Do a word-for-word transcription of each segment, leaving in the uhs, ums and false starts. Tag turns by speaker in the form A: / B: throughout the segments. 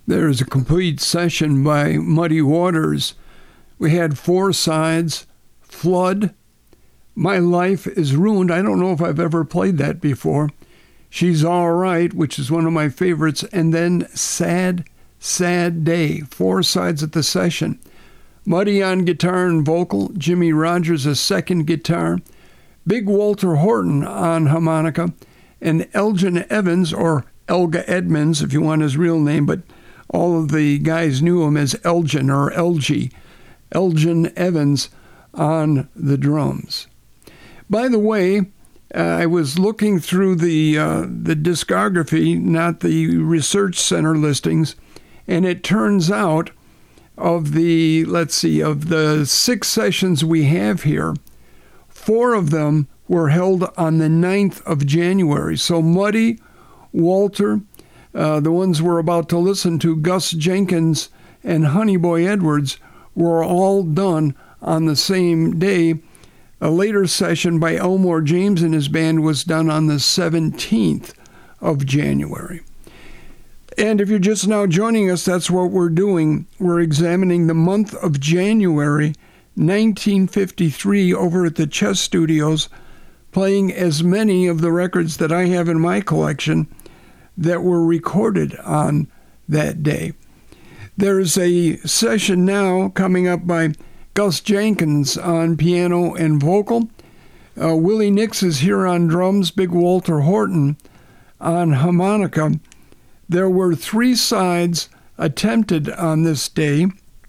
A: There's a complete session by Muddy Waters. We had four sides: Flood, My Life is Ruined. I don't know if I've ever played that before. She's All Right, which is one of my favorites. And then Sad, Sad Day. Four sides of the session. Muddy on guitar and vocal. Jimmy Rogers a second guitar. Big Walter Horton on harmonica. And Elgin Evans, or Elga Edmonds, if you want his real name, but all of the guys knew him as Elgin or L G. Elgin Evans on the drums. By the way, uh, I was looking through the uh, the discography, not the research center listings, and it turns out of the, let's see, of the six sessions we have here, four of them were held on the ninth of January. So Muddy, Walter, uh, the ones we're about to listen to, Gus Jenkins and Honey Boy Edwards, were all done on the same day. A later session by Elmore James and his band was done on the seventeenth of January. And if you're just now joining us, that's what we're doing. We're examining the month of January nineteen fifty-three over at the Chess Studios, playing as many of the records that I have in my collection that were recorded on that day. There's a session now coming up by Gus Jenkins on piano and vocal. Uh, Willie Nix is here on drums, Big Walter Horton on harmonica. There were three sides attempted on this day: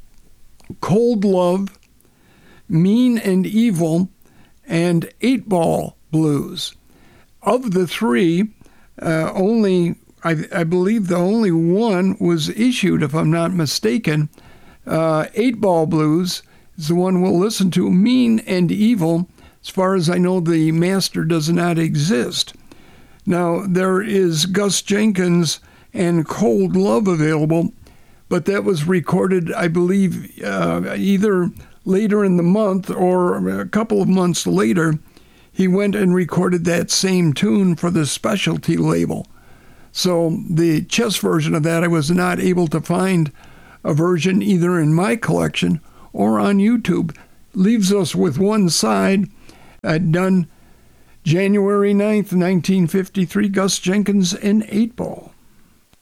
A: Cold Love, Mean and Evil, and Eight Ball Blues. Of the three, uh, only, I, I believe the only one was issued, if I'm not mistaken. Uh, Eight Ball Blues is the one we'll listen to. Mean and Evil, as far as I know, the master does not exist. Now, there is Gus Jenkins and Cold Love available, but that was recorded, I believe, uh, either later in the month or a couple of months later. He went and recorded that same tune for the specialty label. So the chess version of that, I was not able to find a version either in my collection or on YouTube. Leaves us with one side, uh, done January ninth, nineteen fifty-three, Gus Jenkins and Eight Ball.